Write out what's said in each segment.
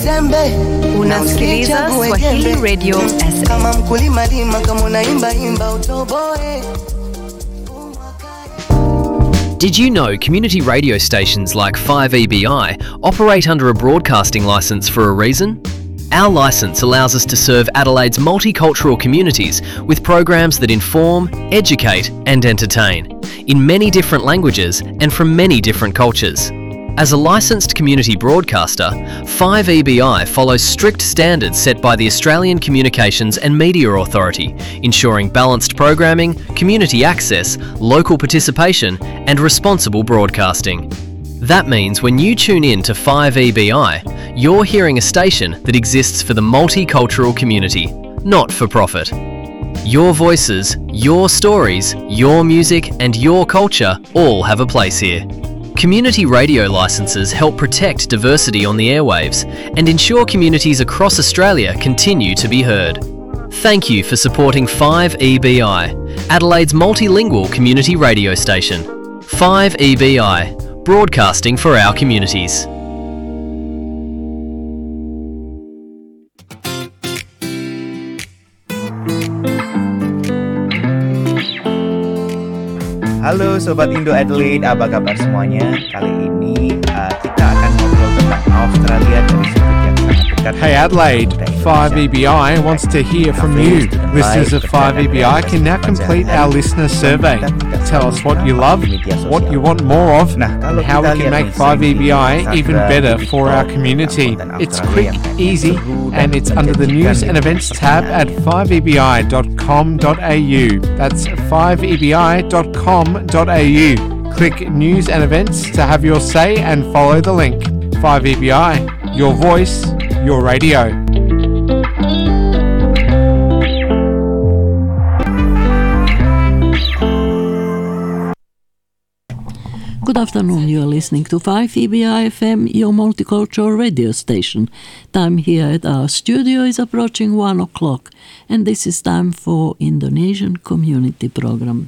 Unasikiliza Swahili Radio SA. Kama mkulima lima, kama unaimba imba utoboe. Did you know community radio stations like 5EBI operate under a broadcasting licence for a reason? Our licence allows us to serve Adelaide's multicultural communities with programs that inform, educate and entertain in many different languages and from many different cultures. As a licensed community broadcaster, 5EBI follows strict standards set by the Australian Communications and Media Authority, ensuring balanced programming, community access, local participation and responsible broadcasting. That means when you tune in to 5EBI, you're hearing a station that exists for the multicultural community, not for profit. Your voices, your stories, your music and your culture all have a place here. Community radio licences help protect diversity on the airwaves and ensure communities across Australia continue to be heard. Thank you for supporting 5EBI, Adelaide's multilingual community radio station. 5EBI, broadcasting for our communities. Halo Sobat Indo Adelaide, apa kabar semuanya? Kali ini kita akan ngobrol tentang Australia dari sudut yang sangat dekat. Hey Adelaide, 5EBI wants to hear from you. Listeners of 5EBI can now complete our listener survey. Tell us what you love, what you want more of, and how we can make 5EBI even better for our community. It's quick, easy, and it's under the News and Events tab at 5ebi.com.au. That's 5ebi.com.au. Click News and Events to have your say and follow the link. 5EBI, your voice, your radio. Good afternoon, you are listening to 5EBI FM, your multicultural radio station. Time here at our studio is approaching 1 o'clock, and this is time for Indonesian Community Program.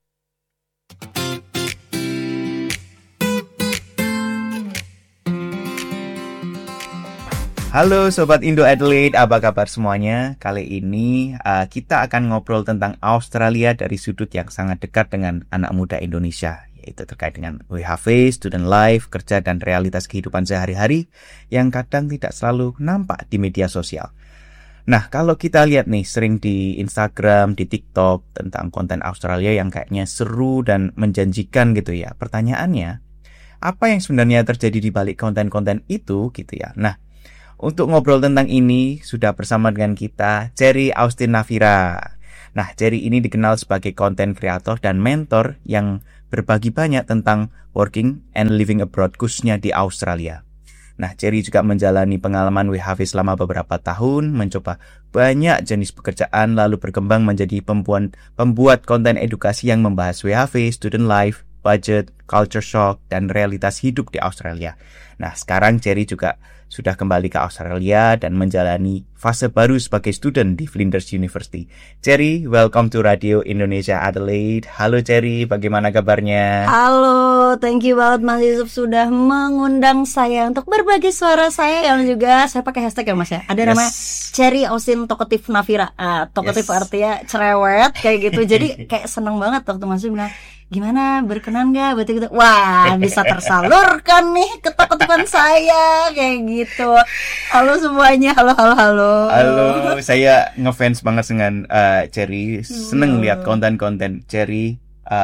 Halo Sobat Indo Adelaide, apa kabar semuanya? Kali ini kita akan ngobrol tentang Australia dari sudut yang sangat dekat dengan anak muda Indonesia, yaitu terkait dengan WHV, student life, kerja dan realitas kehidupan sehari-hari yang kadang tidak selalu nampak di media sosial. Nah, kalau kita lihat nih sering di Instagram, di TikTok tentang konten Australia yang kayaknya seru dan menjanjikan gitu ya. Pertanyaannya, apa yang sebenarnya terjadi di balik konten-konten itu gitu ya? Nah, untuk ngobrol tentang ini sudah bersama dengan kita Cherry Austin Nafira. Nah, Cherry ini dikenal sebagai content creator dan mentor yang berbagi banyak tentang working and living abroad khususnya di Australia. Nah, Cherry juga menjalani pengalaman WHV selama beberapa tahun, mencoba banyak jenis pekerjaan lalu berkembang menjadi pembuat konten edukasi yang membahas WHV, student life, budget, culture shock, dan realitas hidup di Australia. Nah, sekarang Cherry juga sudah kembali ke Australia dan menjalani fase baru sebagai student di Flinders University. Cherry, welcome to Radio Indonesia Adelaide. Halo Cherry, bagaimana kabarnya? Halo, thank you banget Mas Yusuf sudah mengundang saya untuk berbagi suara saya yang juga saya pakai hashtag ya Mas ya. Ada namanya Cherry Austin Talkative Nafira. Talkative artinya cerewet kayak gitu. Jadi kayak seneng banget waktu Mas Yusuf bilang, gimana, berkenan gak? Betul-betul, wah bisa tersalurkan nih ketakutipan saya kayak gitu. Halo semuanya, halo. Halo, saya ngefans banget dengan Cherry. Seneng lihat konten-konten Cherry,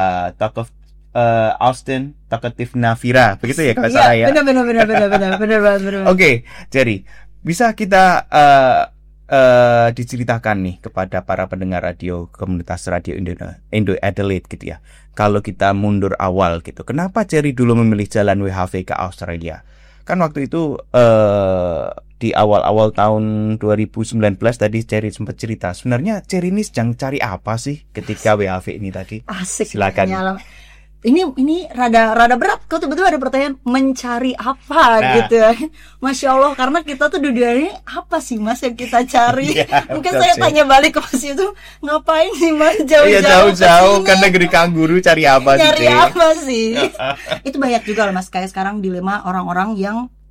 Austin Talkative Nafira, begitu ya kalau salah ya. Benar. Oke, Cherry, bisa kita diceritakan nih kepada para pendengar radio komunitas radio Indo Adelaide gitu ya. Kalau kita mundur awal gitu, kenapa Cherry dulu memilih jalan WHV ke Australia? Kan waktu itu di awal-awal tahun 2019 tadi Cherry sempat cerita. Sebenarnya Cherry ini sedang cari apa sih ketika WHV ini tadi? Asik. Silakan. Ini rada berat. Kau tiba-tiba ada pertanyaan mencari apa gitu ya. Masya Allah, karena kita tuh dunianya apa sih Mas yang kita cari? Mungkin saya tanya balik ke Mas itu, ngapain sih Mas jauh-jauh kan negeri kanguru, cari apa sih? Cari apa sih? Itu banyak juga loh Mas, kayak sekarang dilema orang-orang yang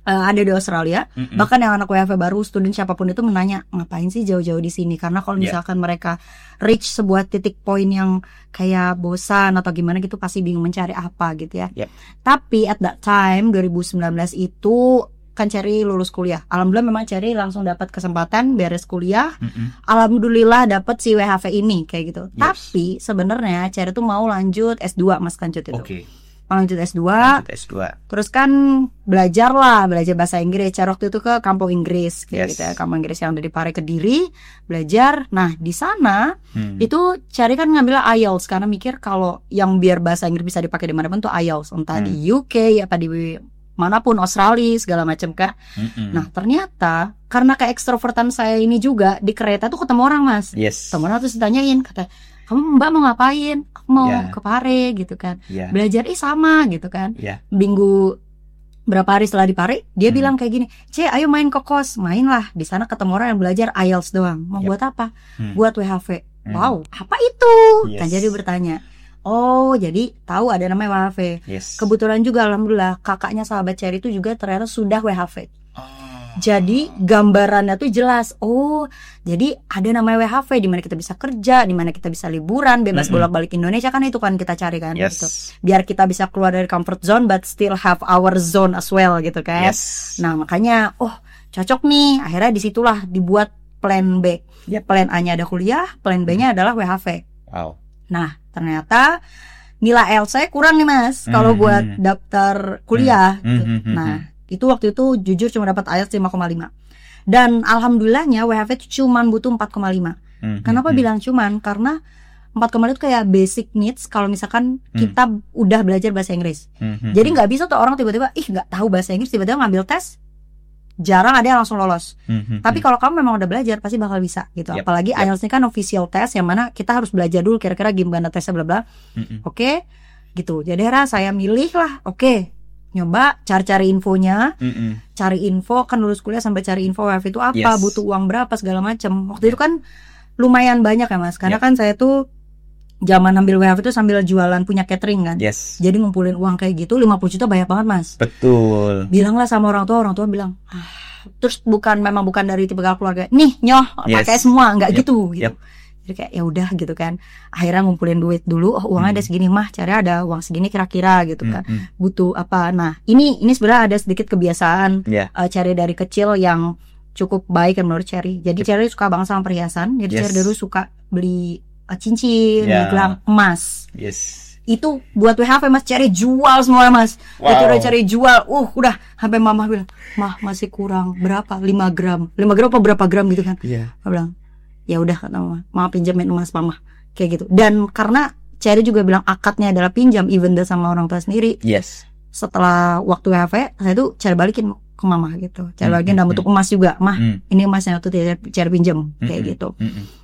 ada di Australia. Bahkan yang anak WHV baru, student siapapun itu menanya, ngapain sih jauh-jauh di sini? Karena kalau misalkan mereka reach sebuah titik poin yang kayak bosan atau gimana gitu, pasti bingung mencari apa gitu ya. Tapi at that time 2019 itu kan Cherry lulus kuliah. Alhamdulillah memang Cherry langsung dapat kesempatan beres kuliah. Alhamdulillah dapat si WHV ini kayak gitu. Tapi sebenarnya Cherry tuh mau lanjut S2 Mas Kancut itu. Mau lanjut S2. Terus kan belajar bahasa Inggris. Cherry waktu itu ke kampung Inggris kayak gitu ya. Kampung Inggris yang ada di Pare Kediri, belajar. Nah, di sana itu Cherry kan ngambil IELTS karena mikir kalau yang biar bahasa Inggris bisa dipakai di mana-mana tuh IELTS, entah di UK apa di manapun, Australia segala macam kah. Nah ternyata karena keekstrovertan saya ini juga di kereta tuh ketemu orang Mas. Ketemu orang terus ditanyain, kata kamu Mbak mau ngapain? Aku mau ke Pare gitu kan. Belajar sama gitu kan. Minggu berapa hari setelah di Pare dia bilang kayak gini, ayo main ke kos. Main lah, di sana ketemu orang yang belajar IELTS doang. Mau buat apa? Buat WHV. Wow, apa itu? Kan jadi bertanya. Oh, jadi tahu ada namanya WHV. Kebetulan juga alhamdulillah kakaknya sahabat Cherry itu juga ternyata sudah WHV. Jadi gambarannya tuh jelas. Oh, jadi ada namanya WHV di mana kita bisa kerja, di mana kita bisa liburan, bebas bolak-balik Indonesia, kan itu kan kita cari kan gitu. Biar kita bisa keluar dari comfort zone but still have our zone as well gitu kan. Nah, makanya cocok nih. Akhirnya disitulah dibuat plan B. Plan A-nya ada kuliah, plan B-nya adalah WHV. Nah, ternyata nilai IELTS saya kurang nih Mas kalau buat daftar kuliah gitu. Nah, itu waktu itu jujur cuma dapat IELTS 5,5. Dan alhamdulillahnya WHV itu cuma butuh 4,5. Kenapa bilang cuman? Karena 4,5 itu kayak basic needs kalau misalkan kita udah belajar bahasa Inggris. Jadi nggak bisa tuh orang tiba-tiba nggak tahu bahasa Inggris tiba-tiba ngambil tes. Jarang ada yang langsung lolos. Tapi kalau kamu memang udah belajar pasti bakal bisa gitu. Apalagi IELTS ini kan official test yang mana kita harus belajar dulu kira-kira gimana tesnya bla bla. Oke, gitu. Jadi saya milih lah. Oke, nyoba cari-cari infonya. Cari info, kan lulus kuliah sampai cari info WHV itu apa, butuh uang berapa segala macam. Waktu itu kan lumayan banyak ya Mas. Karena kan saya tuh zaman ambil WHV itu sambil jualan punya catering kan. Jadi ngumpulin uang kayak gitu 50 juta banyak banget Mas. Betul. Bilanglah sama orang tua bilang, terus memang bukan dari tipe keluarga, nih nyoh pakai semua, enggak gitu. Jadi kayak ya udah gitu kan. Akhirnya ngumpulin duit dulu, uangnya ada segini mah, cari ada uang segini kira-kira gitu kan. Butuh apa? Nah, ini sebenarnya ada sedikit kebiasaan cari dari kecil yang cukup baik kan menurut Cherry. Jadi Cherry suka banget sama perhiasan. Jadi Cherry dulu suka beli cincin, gelang emas. Itu buat WHV Mas, Cherry jual semua Mas. Udah Cherry jual. Udah sampai mama bilang, "Mah, masih kurang berapa? 5 gram. 5 gram apa berapa gram gitu kan?" Aku bilang, "Ya udah kata mama pinjamin emas mama." Kayak gitu. Dan karena Cherry juga bilang akadnya adalah pinjam even sama orang tua sendiri. Setelah waktu WHV, saya tuh Cherry balikin ke mama gitu. Cherry balikin dalam bentuk emas juga. Mah, ini emasnya waktu Cherry pinjam kayak gitu.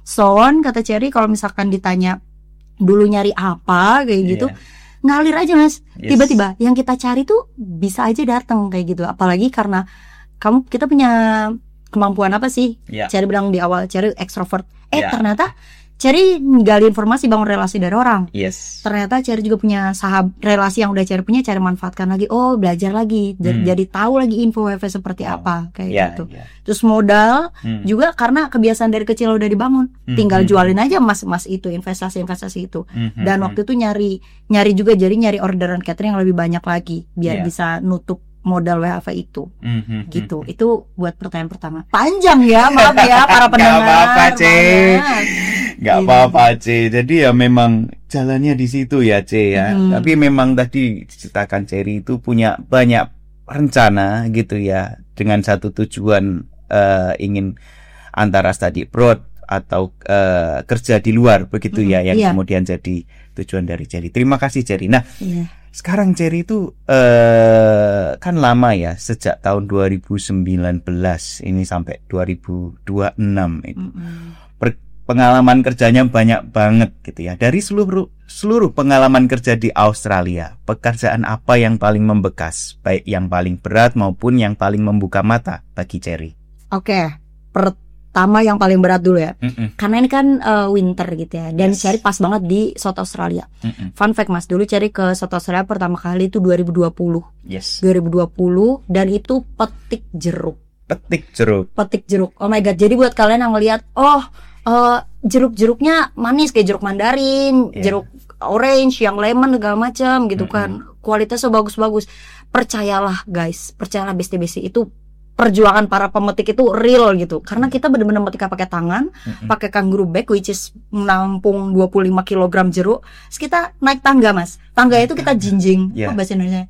Kata Cherry kalau misalkan ditanya dulu nyari apa kayak gitu, ngalir aja Mas. Tiba-tiba yang kita cari tuh bisa aja datang kayak gitu. Apalagi karena kita punya kemampuan apa sih? Cherry bilang di awal Cherry extrovert. Ternyata Cherry gali informasi, bangun relasi dari orang. Ternyata Cherry juga punya relasi yang udah Cherry punya, Cherry manfaatkan lagi. Oh, belajar lagi, jadi tahu lagi info WHV seperti apa kayak gitu. Terus modal juga karena kebiasaan dari kecil udah dibangun. Tinggal jualin aja emas itu, investasi itu. Dan waktu itu nyari juga, jadi nyari orderan catering yang lebih banyak lagi biar bisa nutup modal WHV itu. Gitu. Itu buat pertanyaan pertama. Panjang ya, maaf ya para pendengar. Gak apa-apa, Gak apa-apa, Jadi ya memang jalannya di situ ya, ya. Tapi memang tadi diceritakan Cherry itu punya banyak rencana gitu ya, dengan satu tujuan ingin antara study abroad atau kerja di luar begitu ya, yang kemudian jadi tujuan dari Cherry. Terima kasih Cherry. Nah, sekarang Cherry itu kan lama ya, sejak tahun 2019 ini sampai 2026 itu. Pengalaman kerjanya banyak banget gitu ya. Dari seluruh pengalaman kerja di Australia, pekerjaan apa yang paling membekas, baik yang paling berat maupun yang paling membuka mata bagi Cherry? Oke. pertama yang paling berat dulu ya. Mm-mm. Karena ini kan winter gitu ya. Dan Yes. Cherry pas banget di South Australia. Mm-mm. Fun fact Mas, dulu Cherry ke South Australia pertama kali itu 2020. Yes. 2020 dan itu petik jeruk. Petik jeruk. Petik jeruk. Oh my god. Jadi buat kalian yang ngelihat, jeruk-jeruknya manis kayak jeruk mandarin, Yeah. jeruk orange, yang lemon segala macam gitu kan. Kualitasnya bagus-bagus. Percayalah guys, percayalah besti-besti itu perjuangan para pemetik itu real gitu. Karena kita benar-benar memetiknya pakai tangan, pakai kangaroo bag which is menampung 25 kg jeruk. Terus kita naik tangga, Mas. Tangga itu kita jinjing. Yeah. Apa bahasa Indonesia?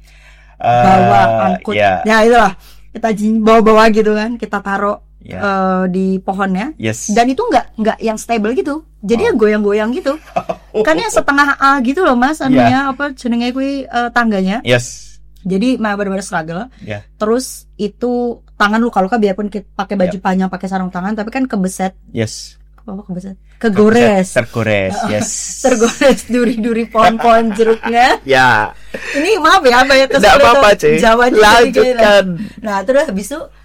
Bawa angkut. Yeah. Ya itulah. Kita bawa-bawa gitu kan. Kita taruh Yeah. di pohonnya. Yes. Dan itu nggak yang stable gitu. Jadi ya goyang-goyang gitu. Kan ya setengah A gitu loh, Mas. Anunya apa jenenge kuwi tangganya. Yes. Jadi benar-benar struggle. Yeah. Terus itu tangan luka-luka biarpun kita pakai baju panjang, pakai sarung tangan, tapi kan kebeset. Yes. Apa kebeset? Kegores. Tergores. Yes. Tergores duri-duri pohon-pohon jeruknya. Ya. Ini maaf ya, banyak Tidak apa-apa, Cik. Lanjutkan. Nah, terus habis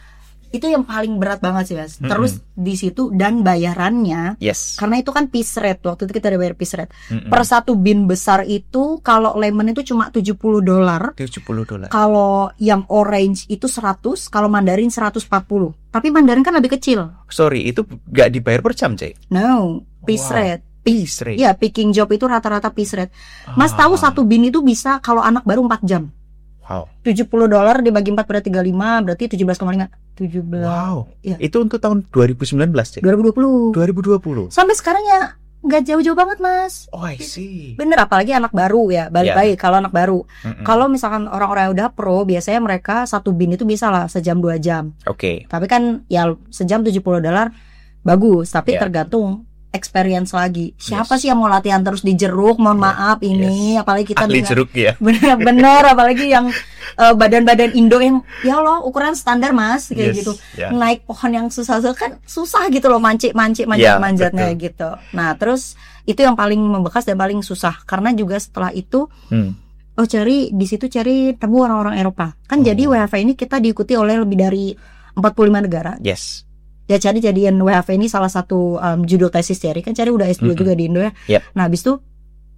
itu yang paling berat banget sih, Mas. Terus di situ dan bayarannya, Yes. karena itu kan piece rate, waktu itu kita ada bayar piece rate. Per satu bin besar itu kalau lemon itu cuma $70. $70. Kalau yang orange itu 100, kalau mandarin 140. Tapi mandarin kan lebih kecil. Sorry, itu nggak dibayar per jam, Cek? No, piece Wow. rate. Piece rate. Ya, picking job itu rata-rata piece rate. Mas tahu satu bin itu bisa kalau anak baru 4 jam. Wow. $70 dibagi 4 berarti 35, berarti 17,5. 17. Wow. Iya. Itu untuk tahun 2019, Cek? 2020. 2020. Sampai sekarang ya nggak jauh-jauh banget, Mas. Oh, I see. Bener, apalagi anak baru ya. Balik Yeah. lagi kalau anak baru. Kalau misalkan orang-orang yang udah pro, biasanya mereka satu bin itu bisa lah sejam 2 jam. Oke. Tapi kan ya sejam $70 bagus, tapi Yeah. tergantung experience lagi. Siapa sih yang mau latihan terus di jeruk? Mohon maaf ini, apalagi kita Ahli dengan- jeruk ya. bener apalagi yang badan-badan Indo yang ya Allah ukuran standar, Mas, kayak Yes, gitu. yeah. Naik pohon yang susah kan susah gitu loh, manjatnya betul. gitu. Nah, terus itu yang paling membekas dan paling susah karena juga setelah itu Cherry di situ Cherry temu orang-orang Eropa. Kan jadi WHV ini kita diikuti oleh lebih dari 45 negara. Yes. Ya Cherry jadian WHV ini salah satu judul tesis Cherry. Kan Cherry udah S2 juga di Indo ya. Yep. Nah, habis itu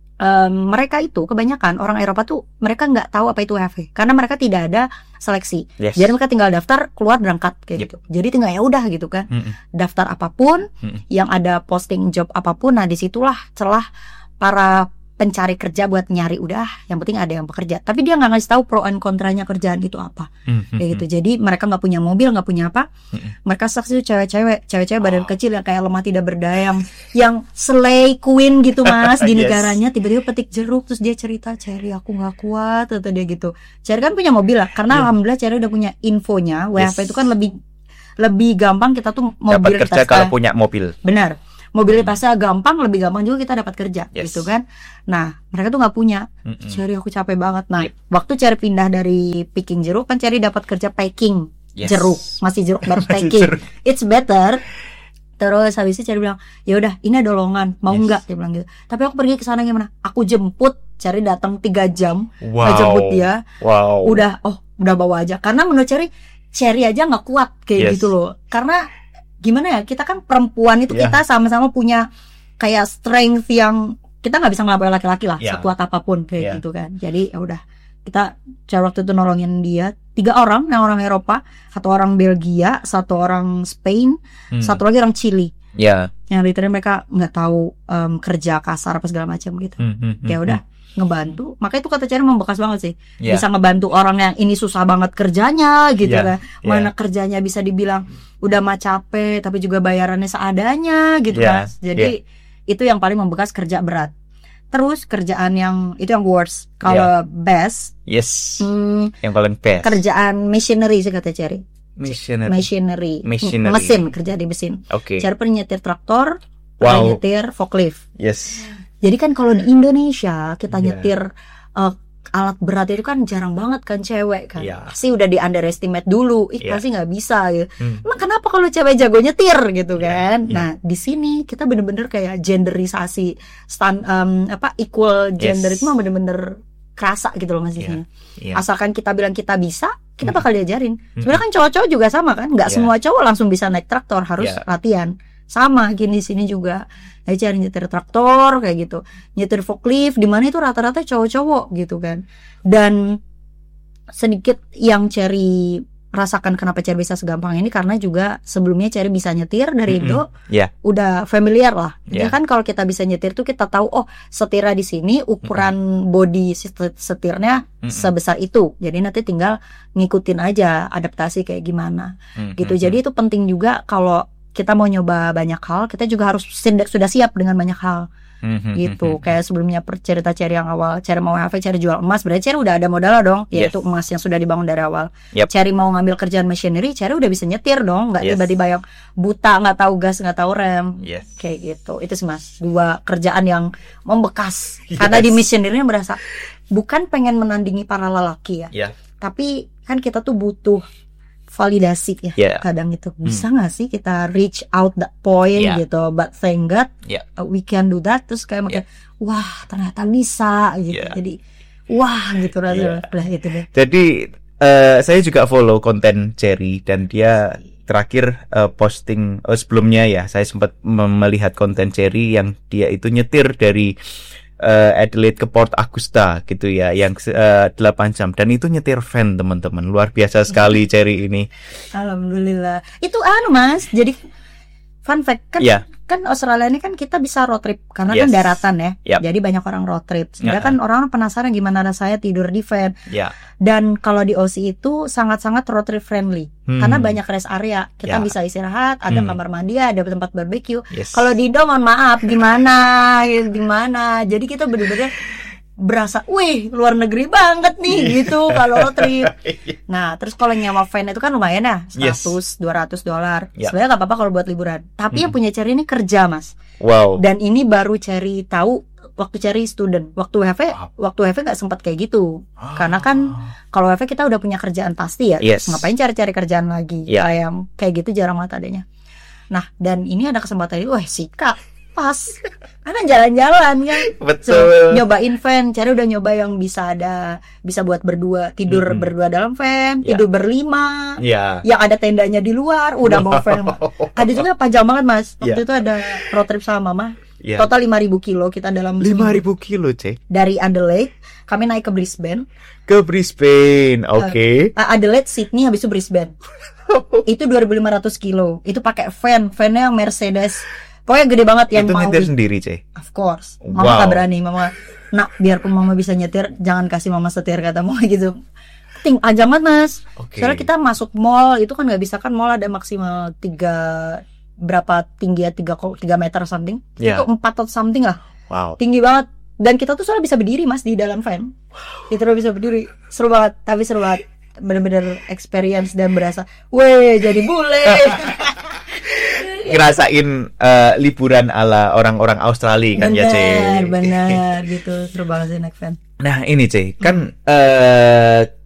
mereka itu kebanyakan orang Eropa tuh mereka nggak tahu apa itu WHV karena mereka tidak ada seleksi. Yes. Jadi mereka tinggal daftar, keluar, berangkat kayak Yep. gitu. Jadi tinggal ya udah gitu kan. Daftar apapun, yang ada posting job apapun. Nah, disitulah celah para pencari kerja buat nyari, udah yang penting ada yang bekerja. Tapi dia nggak ngasih tahu pro and kontranya kerjaan itu apa. Kayak gitu. Jadi mereka nggak punya mobil, nggak punya apa. Mereka saksi cewek-cewek badan kecil yang kayak lemah tidak berdaya, yang slay queen gitu, Mas, di Yes. negaranya. Tiba-tiba petik jeruk, terus dia cerita, Cherry aku nggak kuat, atau dia gitu. Cherry kan punya mobil lah, karena alhamdulillah Cherry udah punya infonya. WHV itu kan lebih gampang kita tuh Dapat kerja kalau punya mobil. Benar. Mobilitasnya gampang, lebih gampang juga kita dapat kerja, Yes. gitu kan. Nah, mereka tuh nggak punya. Cherry aku capek banget. Nah, waktu Cherry pindah dari picking jeruk, kan Cherry dapat kerja packing Yes. jeruk, masih jeruk baru Masih packing. jeruk. It's better. Terus habis itu Cherry bilang, ya udah, ini ada lowongan, mau Yes. nggak? Dia bilang gitu. Tapi aku pergi ke sana gimana? Aku jemput. Cherry datang 3 jam, Wow. jemput dia. Wow. Udah bawa aja. Karena menurut Cherry aja nggak kuat kayak Yes. gitu loh. Karena gimana ya, kita kan perempuan itu Yeah. kita sama-sama punya kayak strength yang kita nggak bisa ngelapain laki-laki lah, Yeah. sekuat apapun kayak Yeah. gitu kan. Jadi ya udah, kita waktu itu nolongin dia 3 orang, yang orang Eropa, 1 orang Belgia, 1 orang Spain, 1 lagi orang Chili. Ya. Yang literally mereka nggak tahu kerja kasar apa segala macam gitu. Ya udah, ngebantu. Makanya itu kata Cherry membekas banget sih. Yeah. Bisa ngebantu orang yang ini susah banget kerjanya gitu Yeah. kan. Mana kerjanya bisa dibilang udah mah capek tapi juga bayarannya seadanya gitu Yeah. kan. Jadi itu yang paling membekas, kerja berat. Terus kerjaan yang itu yang worst. Kalau best, Yes. Yang paling best. kerjaan machinery sih kata Cherry. Machinery. Mesin, kerja di mesin. Oke. Cherry pernah nyetir traktor, pernah Wow. nyetir forklift. Yes. Jadi kan kalau di Indonesia kita Yeah. nyetir alat berat itu kan jarang banget kan cewek kan. Yeah. Pasti udah di underestimate dulu. Yeah. Pasti nggak bisa gitu. Nah, kenapa kalau cewek jago nyetir gitu kan? Yeah. Nah, di sini kita bener-bener kayak genderisasi equal gender Yes. itu mah bener-bener kerasa gitu loh Mas di sini. Yeah. Asalkan kita bilang kita bisa, kita bakal diajarin. Sebenarnya kan cowok-cowok juga sama kan, nggak semua cowok langsung bisa naik traktor, harus latihan. Sama gini sini juga, diajarin nyetir traktor kayak gitu, nyetir forklift, di mana itu rata-rata cowok-cowok gitu kan. Dan sedikit yang Cherry rasakan kenapa Cherry bisa segampang ini karena juga sebelumnya Cherry bisa nyetir dari Indo, udah familiar lah. Ya kan kalau kita bisa nyetir tuh kita tahu setirnya di sini, ukuran body setirnya sebesar itu. Jadi nanti tinggal ngikutin aja adaptasi kayak gimana gitu. Jadi itu penting juga kalau kita mau nyoba banyak hal, kita juga harus sudah siap dengan banyak hal. Gitu. Kayak sebelumnya cerita Cherry yang awal, Cherry mau WHV, Cherry jual emas, berarti Cherry udah ada modal dong, yaitu emas yang sudah dibangun dari awal. Cherry mau ngambil kerjaan machinery, Cherry udah bisa nyetir dong, nggak tiba-tiba yang buta, nggak tahu gas, nggak tahu rem, kayak gitu. Itu sih mas, 2 kerjaan yang membekas. Karena di machinery berasa bukan pengen menandingi para lelaki ya, tapi kan kita tuh butuh validasi ya, kadang itu bisa nggak sih kita reach out that point gitu, but thank God we can do that. Terus kayak makin wah ternyata bisa gitu, jadi wah gitu rasanya itu deh. Jadi saya juga follow konten Cherry dan dia terakhir posting sebelumnya ya, saya sempat melihat konten Cherry yang dia itu nyetir dari Adelaide ke Port Augusta gitu ya, yang 8 jam, dan itu nyetir van teman-teman, luar biasa sekali Cherry ini. Alhamdulillah. Itu mas, jadi fun fact kan, kan Australia ini kan kita bisa road trip karena kan daratan ya, jadi banyak orang road trip. Sebenarnya kan orang penasaran gimana rasanya tidur di van. Dan kalau di Aussie itu sangat-sangat road trip friendly karena banyak rest area, kita bisa istirahat, ada kamar mandi, ada tempat barbecue. Kalau di Indo mohon maaf gimana. Jadi kita bener-bener berasa, wih luar negeri banget nih gitu kalau road trip. Nah terus kalau nyewa van itu kan lumayan ya, $100-200. Sebenarnya nggak apa-apa kalau buat liburan. Tapi yang punya Cherry ini kerja mas. Dan ini baru Cherry tahu waktu Cherry student. Waktu WHV nggak sempat kayak gitu. Karena kan kalau WHV kita udah punya kerjaan pasti ya. Ngapain cari-cari kerjaan lagi? Kayak gitu jarang banget adanya. Nah dan ini ada kesempatan ini, wah sikat pas karena jalan-jalan kan. Betul. Nyobain van, Cherry udah nyoba yang bisa buat berdua, tidur berdua dalam van, tidur berlima, yang ada tendanya di luar, udah mau van. Ada juga panjang banget mas, waktu itu ada road trip sama mama, total 5.000 kilo kita dalam 5.000 kilo cek. Dari Adelaide kami naik ke Brisbane. Oke. Adelaide, Sydney, habis itu Brisbane. Itu 2.500 kilo. Itu pakai van-nya yang Mercedes. Pokoknya gede banget yang itu mau nyetir sendiri, Cey? Of course. Mama gak berani. Mama, nak biarpun mama bisa nyetir, jangan kasih mama setir kata mama gitu. Panjang banget mas. Soalnya kita masuk mall, itu kan gak bisa kan, mall ada maksimal 3 berapa tinggi ya, 3 meter something. Itu 4 atau something lah. Tinggi banget. Dan kita tuh soalnya bisa berdiri mas di dalam van. Kita bisa berdiri. Seru banget, tapi seru banget. Bener-bener experience dan berasa, weh jadi bule. Ngerasain liburan ala orang-orang Australia kan ya Cey. Benar gitu, seru banget sih naik van. Nah ini Cey, kan